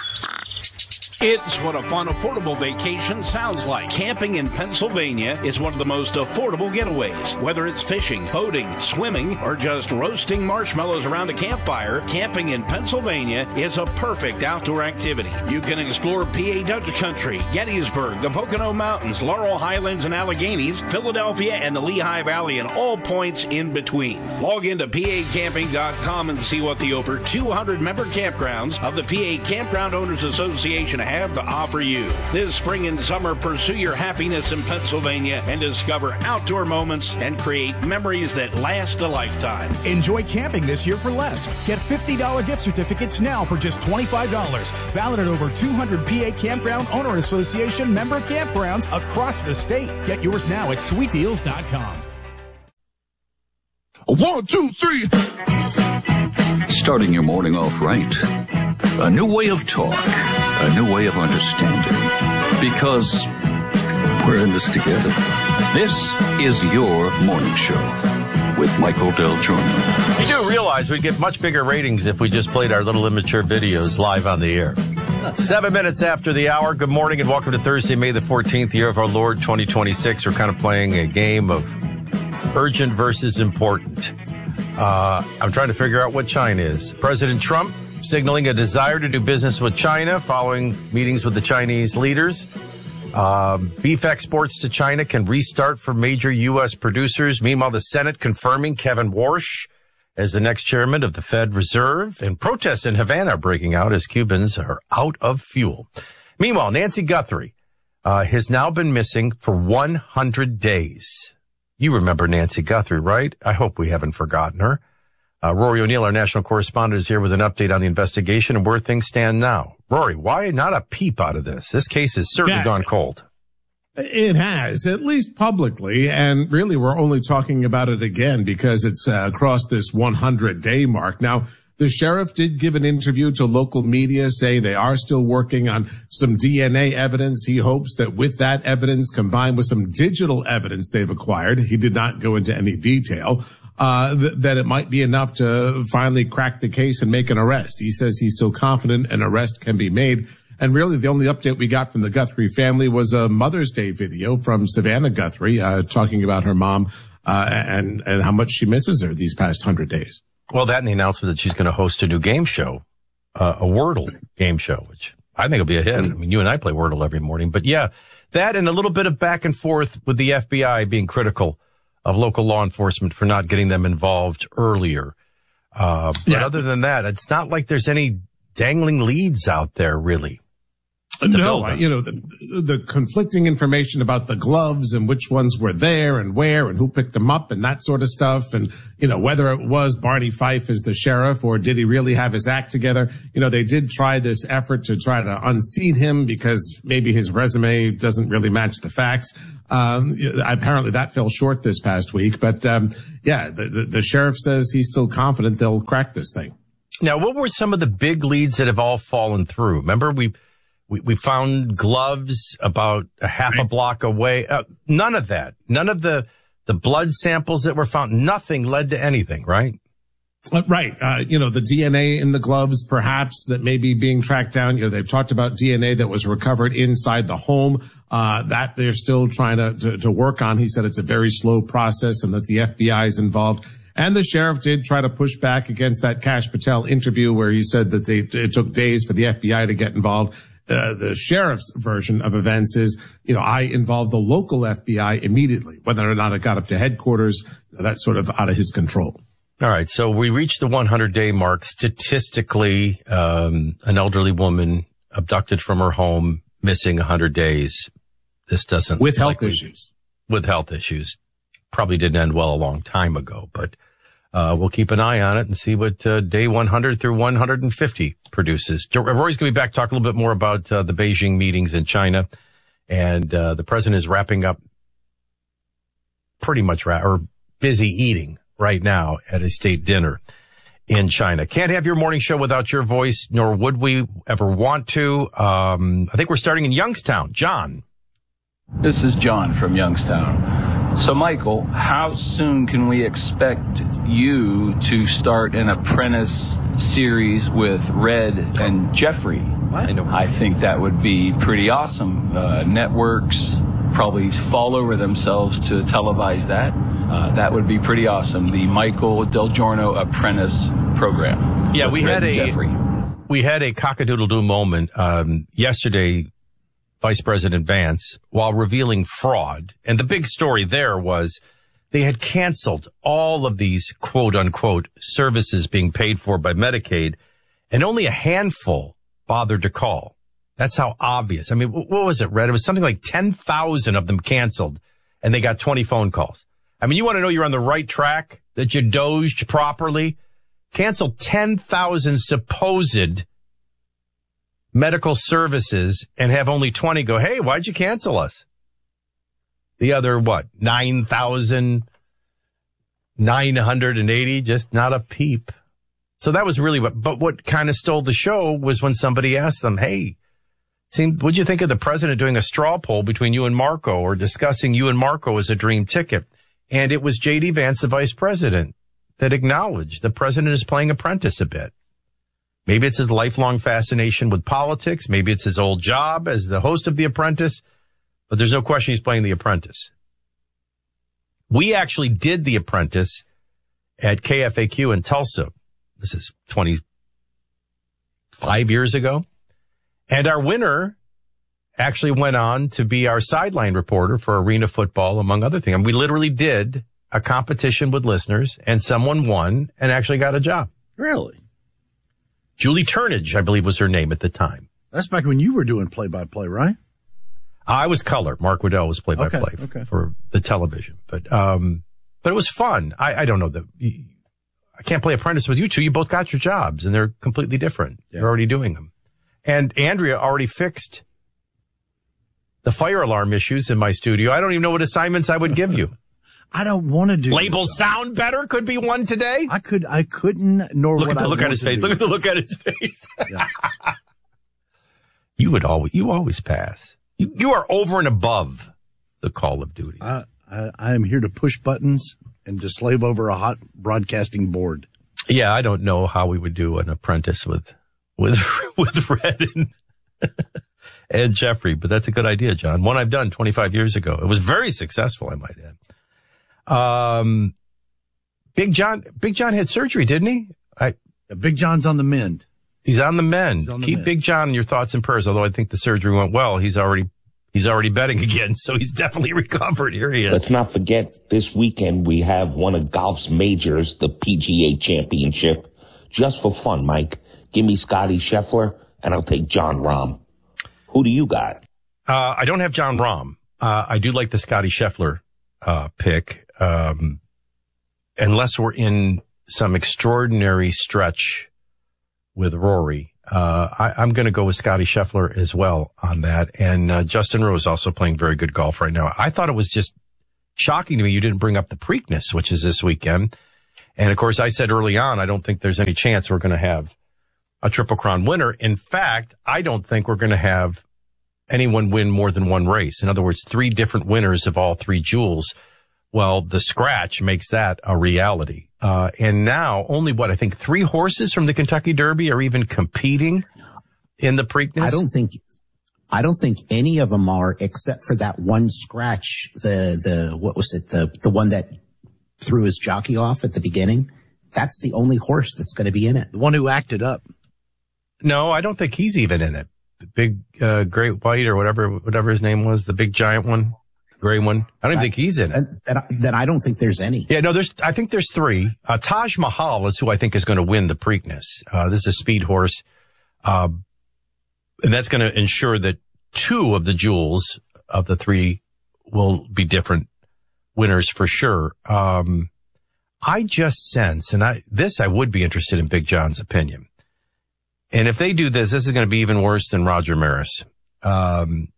It's what a fun, affordable vacation sounds like. Camping in Pennsylvania is one of the most affordable getaways. Whether it's fishing, boating, swimming, or just roasting marshmallows around a campfire, camping in Pennsylvania is a perfect outdoor activity. You can explore P A Dutch Country, Gettysburg, the Pocono Mountains, Laurel Highlands and Alleghenies, Philadelphia, and the Lehigh Valley, and all points in between. Log into P A camping dot com and see what the over two hundred member campgrounds of the P A Campground Owners Association have to offer you. This spring and summer, pursue your happiness in Pennsylvania and discover outdoor moments and create memories that last a lifetime. Enjoy camping this year for less. Get fifty dollars gift certificates now for just twenty-five dollars. Valid at over two hundred P A Campground Owner Association member campgrounds across the state. Get yours now at sweet deals dot com. One, two, three. Starting your morning off right. A new way of talk. A new way of understanding. Because we're in this together. This is your morning show with Michael Del Giorno. You do realize we'd get much bigger ratings if we just played our little immature videos live on the air. Seven minutes after the hour. Good morning and welcome to Thursday, May the fourteenth, year of our Lord, twenty twenty-six. We're kind of playing a game of urgent versus important. Uh, I'm trying to figure out what China is. President Trump signaling a desire to do business with China following meetings with the Chinese leaders. Uh, beef exports to China can restart for major U S producers. Meanwhile, the Senate confirming Kevin Warsh as the next chairman of the Fed Reserve. And protests in Havana are breaking out as Cubans are out of fuel. Meanwhile, Nancy Guthrie uh, has now been missing for one hundred days. You remember Nancy Guthrie, right? I hope we haven't forgotten her. Uh, Rory O'Neill, our national correspondent, is here with an update on the investigation and where things stand now. Rory, why not a peep out of this? This case has certainly yeah, gone cold. It has, at least publicly, and really we're only talking about it again because it's uh, crossed this one hundred day mark. Now, the sheriff did give an interview to local media saying they are still working on some D N A evidence. He hopes that with that evidence combined with some digital evidence they've acquired, he did not go into any detail, uh, th- that it might be enough to finally crack the case and make an arrest. He says he's still confident an arrest can be made. And really the only update we got from the Guthrie family was a Mother's Day video from Savannah Guthrie, uh, talking about her mom, uh, and, and how much she misses her these past hundred days. Well, that and the announcement that she's going to host a new game show, uh, a Wordle game show, which I think will be a hit. I mean, you and I play Wordle every morning. But yeah, that and a little bit of back and forth with the F B I being critical of local law enforcement for not getting them involved earlier. Uh, but yeah. Other than that, it's not like there's any dangling leads out there, really. No, I, you know, the, the conflicting information about the gloves and which ones were there and where and who picked them up and that sort of stuff. And, you know, whether it was Barney Fife as the sheriff or did he really have his act together? You know, they did try this effort to try to unseat him because maybe his resume doesn't really match the facts. Um, apparently that fell short this past week. But, um, yeah, the, the, the sheriff says he's still confident they'll crack this thing. Now, what were some of the big leads that have all fallen through? Remember, we We, we found gloves about a half a block away. Uh, none of that. None of the, the blood samples that were found. Nothing led to anything, right? Uh, right. Uh, you know, the D N A in the gloves, perhaps, that may be being tracked down. You know, they've talked about D N A that was recovered inside the home, uh, that they're still trying to, to, to work on. He said it's a very slow process and that the F B I is involved. And the sheriff did try to push back against that Kash Patel interview where he said that they, it took days for the F B I to get involved. Uh, the sheriff's version of events is, you know, I involved the local F B I immediately. Whether or not it got up to headquarters, that's sort of out of his control. All right. So we reached the one hundred day mark. Statistically, um, an elderly woman abducted from her home, missing one hundred days. This doesn't. With health issues. With health issues. Probably didn't end well a long time ago, but Uh, we'll keep an eye on it and see what uh, day one hundred through one hundred fifty produces. Rory's going to be back to talk a little bit more about uh, the Beijing meetings in China. And uh, the president is wrapping up pretty much ra- or busy eating right now at a state dinner in China. Can't have your morning show without your voice, nor would we ever want to. Um, I think we're starting in Youngstown. John. This is John from Youngstown. So, Michael, how soon can we expect you to start an apprentice series with Red and Jeffrey? I know. I think that would be pretty awesome. Uh, networks probably fall over themselves to televise that. Uh, that would be pretty awesome. The Michael Del Giorno Apprentice Program. Yeah, we had Red and a Jeffrey. we had a cock-a-doodle-doo moment um, yesterday. Vice President Vance, while revealing fraud. And the big story there was they had canceled all of these quote unquote services being paid for by Medicaid, and only a handful bothered to call. That's how obvious. I mean, what was it, Red? It was something like ten thousand of them canceled, and they got twenty phone calls. I mean, you want to know you're on the right track, that you dozed properly? Cancel ten thousand supposed medical services and have only twenty go, hey, why'd you cancel us? The other, what, nine thousand nine hundred eighty, just not a peep. So that was really what, but what kind of stole the show was when somebody asked them, hey, seemed, what'd you think of the president doing a straw poll between you and Marco or discussing you and Marco as a dream ticket? And it was J D Vance, the vice president, that acknowledged the president is playing apprentice a bit. Maybe it's his lifelong fascination with politics. Maybe it's his old job as the host of The Apprentice. But there's no question he's playing The Apprentice. We actually did The Apprentice at K F A Q in Tulsa. This is twenty-five years ago. And our winner actually went on to be our sideline reporter for Arena Football, among other things. And we literally did a competition with listeners, and someone won and actually got a job. Really? Julie Turnage, I believe, was her name at the time. That's back when you were doing play-by-play, right? I was color. Mark Waddell was play-by-play okay, okay. for the television. But um, but it was fun. I, I don't know. The, I can't play Apprentice with you two. You both got your jobs, and they're completely different. Yeah. You're already doing them. And Andrea already fixed the fire alarm issues in my studio. I don't even know what assignments I would give you. I don't want to do labels sound better could be one today. I could I couldn't nor look would at the I look at his face. Do. Look at the look at his face. Yeah. You would always you always pass. You, you are over and above the Call of Duty. I, I I am here to push buttons and to slave over a hot broadcasting board. Yeah, I don't know how we would do an apprentice with with with Red and and Jeffrey, but that's a good idea, John. One I've done twenty-five years ago. It was very successful, I might add. Um, Big John, Big John had surgery, didn't he? I, Big John's on the mend. He's on the mend. On the Keep mend. Big John in your thoughts and prayers. Although I think the surgery went well, he's already, he's already betting again. So he's definitely recovered. Here he is. Let's not forget this weekend we have one of golf's majors, the P G A Championship. Just for fun, Mike. Give me Scotty Scheffler and I'll take John Rahm. Who do you got? Uh, I don't have John Rahm. Uh, I do like the Scotty Scheffler uh, pick, um, unless we're in some extraordinary stretch with Rory. Uh, I, I'm going to go with Scotty Scheffler as well on that. And uh, Justin Rose also playing very good golf right now. I thought it was just shocking to me you didn't bring up the Preakness, which is this weekend. And, of course, I said early on, I don't think there's any chance we're going to have a Triple Crown winner. In fact, I don't think we're going to have anyone win more than one race. In other words, three different winners of all three jewels. Well, the scratch makes that a reality. Uh, and now only what, I think three horses from the Kentucky Derby are even competing in the Preakness. I don't think, I don't think any of them are, except for that one scratch. The, the, what was it? The, the one that threw his jockey off at the beginning. That's the only horse that's going to be in it. The one who acted up. No, I don't think he's even in it. The big, uh, great white or whatever, whatever his name was, the big giant one, gray one. I don't I, think he's in it. Then, then I don't think there's any. Yeah, no, there's, I think there's three. Uh, Taj Mahal is who I think is going to win the Preakness. Uh, this is a speed horse. Uh, and that's going to ensure that two of the jewels of the three will be different winners for sure. Um, I just sense, and I, this I would be interested in Big John's opinion. And if they do this, this is going to be even worse than Roger Maris. Um,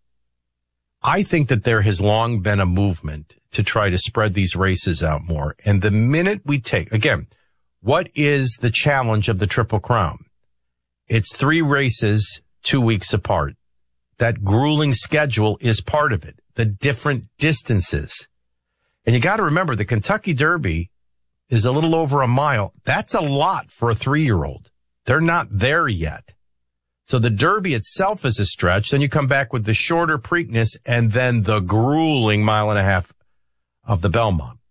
I think that there has long been a movement to try to spread these races out more. And the minute we take, again, what is the challenge of the Triple Crown? It's three races, two weeks apart. That grueling schedule is part of it. The different distances. And you got to remember, the Kentucky Derby is a little over a mile. That's a lot for a three-year-old. They're not there yet. So the Derby itself is a stretch. Then you come back with the shorter Preakness and then the grueling mile and a half of the Belmont.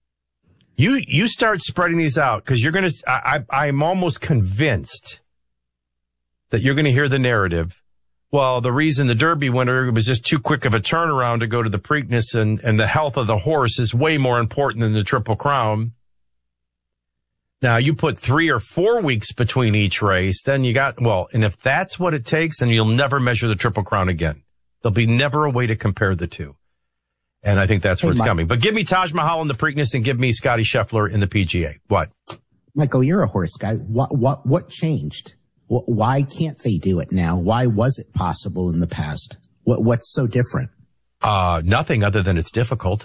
You, you start spreading these out because you're going to, I, I, I'm almost convinced that you're going to hear the narrative. Well, the reason the Derby winner was just too quick of a turnaround to go to the Preakness and, and the health of the horse is way more important than the Triple Crown. Now, you put three or four weeks between each race, then you got, well, and if that's what it takes, then you'll never measure the Triple Crown again. There'll be never a way to compare the two. And I think that's where hey, it's Mike, coming. But give me Taj Mahal in the Preakness and give me Scotty Scheffler in the P G A. What? Michael, you're a horse guy. What, what, what changed? Why can't they do it now? Why was it possible in the past? What, what's so different? Uh, nothing other than it's difficult.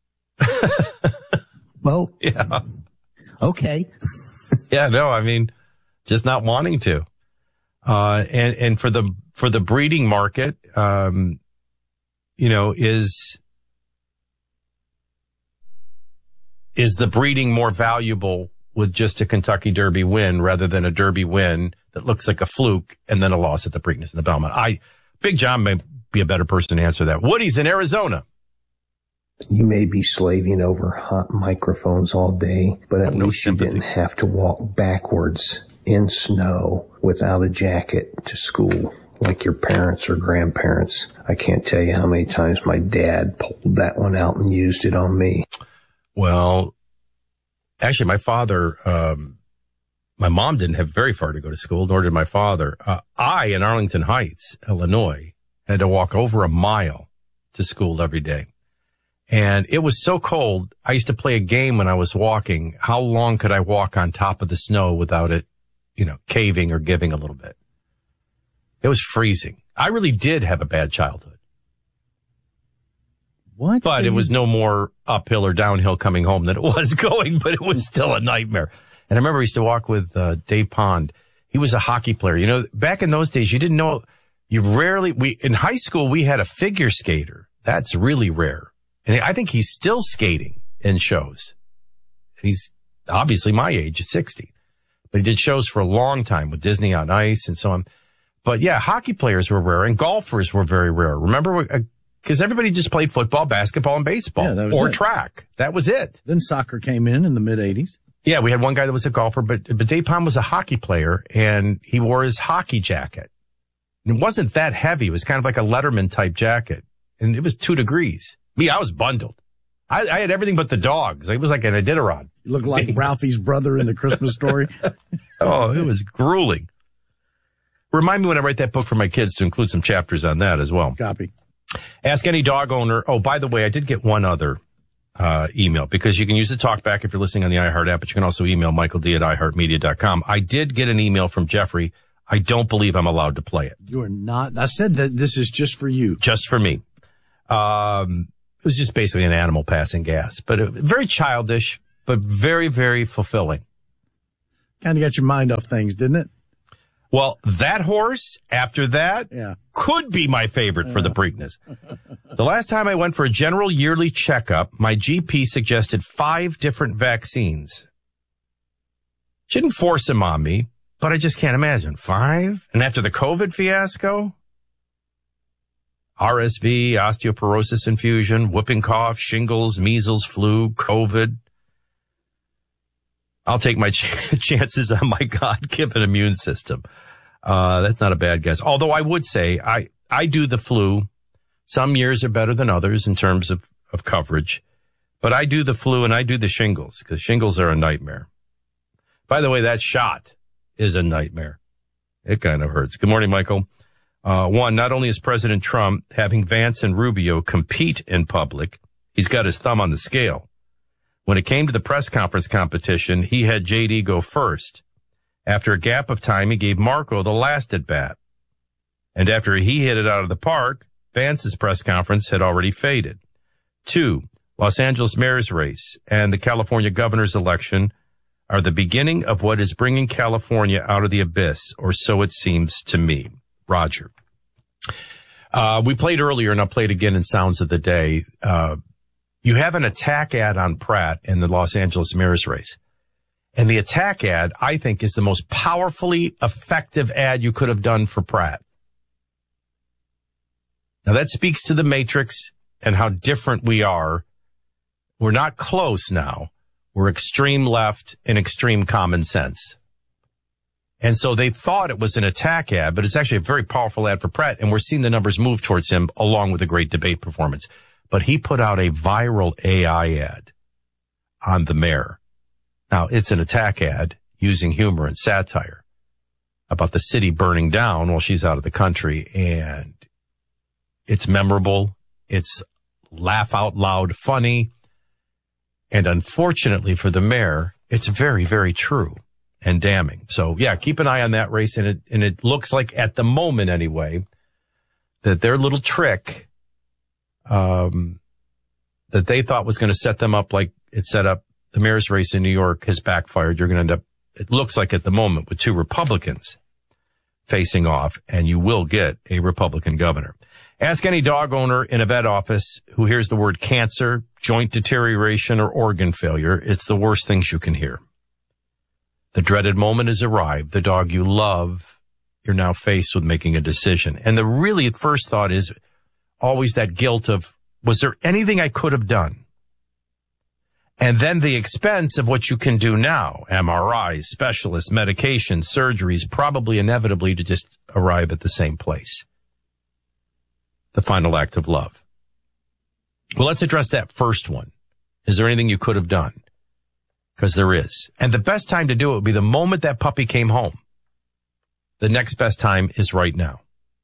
Well, yeah. Okay. Yeah, no, I mean, just not wanting to. Uh, and, and for the, for the breeding market, um, you know, is, is the breeding more valuable with just a Kentucky Derby win rather than a Derby win that looks like a fluke and then a loss at the Preakness and the Belmont? I, Big John may be a better person to answer that. Woody's in Arizona. You may be slaving over hot microphones all day, but at least you didn't have to walk backwards in snow without a jacket to school like your parents or grandparents. I can't tell you how many times my dad pulled that one out and used it on me. Well, actually, my father, um, my mom didn't have very far to go to school, nor did my father. Uh, I, in Arlington Heights, Illinois, had to walk over a mile to school every day. And it was so cold. I used to play a game when I was walking. How long could I walk on top of the snow without it, you know, caving or giving a little bit? It was freezing. I really did have a bad childhood. What? But it was no more uphill or downhill coming home than it was going, but it was still a nightmare. And I remember I used to walk with uh, Dave Pond. He was a hockey player. You know, back in those days, you didn't know, you rarely, we, in high school, we had a figure skater. That's really rare. And I think he's still skating in shows. He's obviously my age at sixty, but he did shows for a long time with Disney on Ice and so on. But yeah, hockey players were rare and golfers were very rare. Remember, because everybody just played football, basketball, and baseball, yeah, that was or it. track. That was it. Then soccer came in in the mid eighties. Yeah, we had one guy that was a golfer, but, but Dave Palm was a hockey player, and he wore his hockey jacket. And it wasn't that heavy. It was kind of like a Letterman-type jacket, and it was two degrees. Me, I was bundled. I, I had everything but the dogs. It was like an Iditarod. You look like Ralphie's brother in the Christmas Story. Oh, it was grueling. Remind me when I write that book for my kids to include some chapters on that as well. Copy. Ask any dog owner. Oh, by the way, I did get one other uh email, because you can use the TalkBack if you're listening on the iHeart app, but you can also email Michael D at i heart media dot com. I did get an email from Jeffrey. I don't believe I'm allowed to play it. You are not. I said that this is just for you. Just for me. Um, it was just basically an animal passing gas, but it, very childish, but very, very fulfilling. Kind of got your mind off things, didn't it? Well, that horse, after that, yeah. could be my favorite yeah. for the Preakness. The last time I went for a general yearly checkup, my G P suggested five different vaccines. She didn't force them on me, but I just can't imagine. Five? And after the COVID fiasco? R S V, osteoporosis infusion, whooping cough, shingles, measles, flu, COVID. I'll take my ch- chances on my God-given immune system. Uh, that's not a bad guess. Although I would say I, I do the flu. Some years are better than others in terms of, of coverage. But I do the flu and I do the shingles, because shingles are a nightmare. By the way, that shot is a nightmare. It kind of hurts. Good morning, Michael. Uh, one, not only is President Trump having Vance and Rubio compete in public, he's got his thumb on the scale. When it came to the press conference competition, he had J D go first. After a gap of time, he gave Marco the last at bat. And after he hit it out of the park, Vance's press conference had already faded. Two, Los Angeles mayor's race and the California governor's election are the beginning of what is bringing California out of the abyss, or so it seems to me. Roger. Uh, we played earlier, and I'll play it again in Sounds of the Day. Uh, you have an attack ad on Pratt in the Los Angeles mayor's race. And the attack ad, I think, is the most powerfully effective ad you could have done for Pratt. Now, that speaks to the matrix and how different we are. We're not close now. We're extreme left and extreme common sense. And so they thought it was an attack ad, but it's actually a very powerful ad for Pratt, and we're seeing the numbers move towards him along with a great debate performance. But he put out a viral A I ad on the mayor. Now, it's an attack ad using humor and satire about the city burning down while she's out of the country, and it's memorable. It's laugh out loud funny. And unfortunately for the mayor, it's very, very true and damning. So, yeah, keep an eye on that race. And it, and it looks like at the moment anyway, that their little trick, um, that they thought was going to set them up like it set up the mayor's race in New York has backfired. You're going to end up, it looks like at the moment, with two Republicans facing off, and you will get a Republican governor. Ask any dog owner in a vet office who hears the word cancer, joint deterioration, or organ failure. It's the worst things you can hear. The dreaded moment has arrived. The dog you love, you're now faced with making a decision. And the really first thought is always that guilt of, was there anything I could have done? And then the expense of what you can do now, M R Is, specialists, medications, surgeries, probably inevitably to just arrive at the same place. The final act of love. Well, let's address that first one. Is there anything you could have done? Because there is. And the best time to do it would be the moment that puppy came home. The next best time is right now.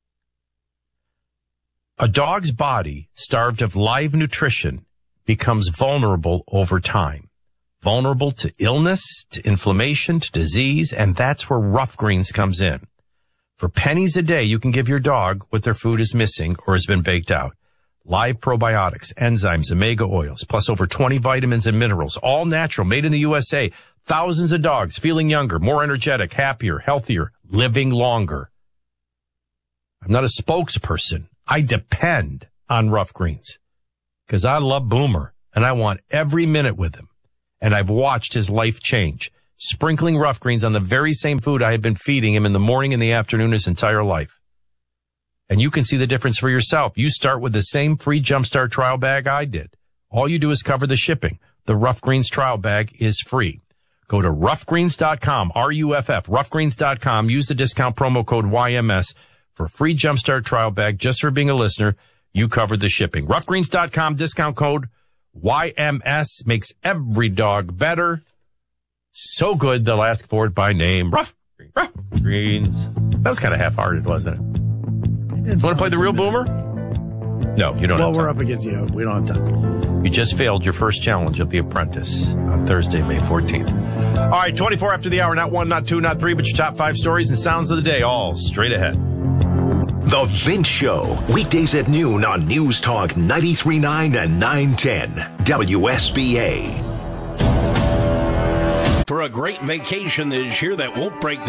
A dog's body, starved of live nutrition, becomes vulnerable over time. Vulnerable to illness, to inflammation, to disease, and that's where Rough Greens comes in. For pennies a day, you can give your dog what their food is missing or has been baked out. Live probiotics, enzymes, omega oils, plus over twenty vitamins and minerals, all natural, made in the U S A. Thousands of dogs feeling younger, more energetic, happier, healthier, living longer. I'm not a spokesperson. I depend on Rough Greens because I love Boomer and I want every minute with him. And I've watched his life change, sprinkling Rough Greens on the very same food I had been feeding him in the morning and the afternoon his entire life. And you can see the difference for yourself. You start with the same free Jumpstart trial bag I did. All you do is cover the shipping. The Rough Greens trial bag is free. Go to rough greens dot com, R U F F, rough greens dot com. Use the discount promo code Y M S for a free Jumpstart trial bag just for being a listener. You covered the shipping. rough greens dot com, discount code Y M S, makes every dog better. So good they'll ask for it by name. Rough Greens. Ah, greens. That was kind of half-hearted, wasn't it? You want to play the real boomer? No, you don't well, have we're time. up against you. We don't have time. You just failed your first challenge of The Apprentice on Thursday, May fourteenth. All right, twenty-four after the hour. Not one, not two, not three, but your top five stories and sounds of the day, all straight ahead. The Vince Show, weekdays at noon on News Talk ninety-three point nine and nine ten W S B A. For a great vacation this year that won't break the